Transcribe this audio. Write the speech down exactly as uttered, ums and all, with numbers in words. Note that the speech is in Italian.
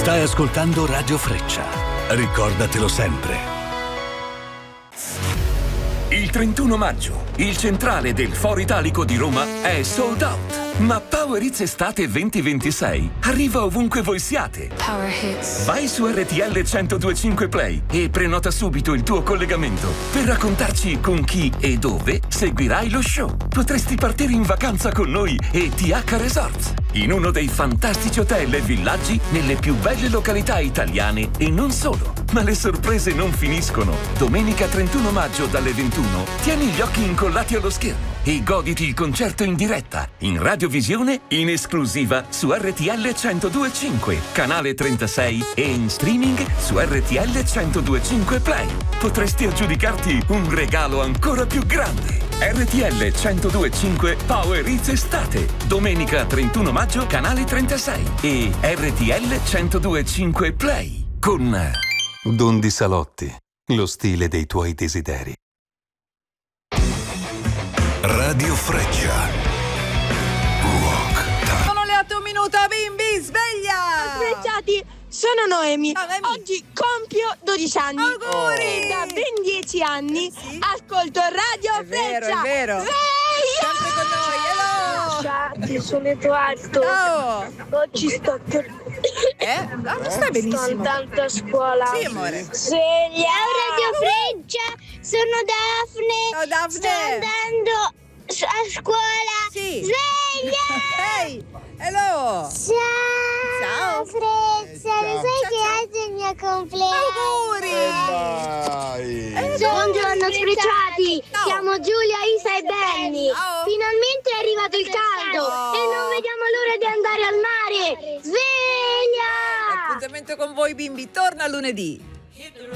Stai ascoltando Radio Freccia. Ricordatelo sempre. Il trentuno maggio, il centrale del Foro Italico di Roma è sold out. Ma Power Hits Estate venti ventisei arriva ovunque voi siate. Power Hits. Vai su R T L centodue e cinque Play e prenota subito il tuo collegamento per raccontarci con chi e dove seguirai lo show. Potresti partire in vacanza con noi e T H Resorts, in uno dei fantastici hotel e villaggi nelle più belle località italiane e non solo. Ma le sorprese non finiscono. Domenica trentuno maggio dalle ventuno tieni gli occhi incollati allo schermo e goditi il concerto in diretta, in radiovisione, in esclusiva su R T L centodue e cinque, canale trentasei e in streaming su R T L centodue e cinque Play. Potresti aggiudicarti un regalo ancora più grande. R T L centodue e cinque Power Hits Estate, domenica trentuno maggio, canale trentasei e R T L centodue e cinque Play con Don Di Salotti, lo stile dei tuoi desideri. Radio Freccia. Rock Time. Sono le otto minuto, bimbi, sveglia! Svegliati, sono Noemi. Ciao, Noemi. Oggi compio dodici anni. Auguri! E da ben dieci anni Eh sì. ascolto Radio È vero, Freccia. è vero. Sveglia! Sempre con noi, hello! Ciao, sono Edoardo. Ciao! Oggi sto per... Eh? No, non stai Sto benissimo. andando a scuola. Sì, amore. Sveglia! Ciao Radio Freccia, sono Daphne. Ciao, Daphne. Sto andando s- a scuola. Sì. Sveglia! Ehi, hello! Ciao! Ciao. Freccia, lo sai Ciao, che ciao. oggi è il mio compleanno? Auguri! Eh, Buongiorno Frecciati, Ciao. siamo Giulia, Isa e Benny. Ciao. Finalmente è arrivato il caldo Oh. e non vediamo l'ora di andare al mare. Sveglia! Appuntamento con voi bimbi torna lunedì.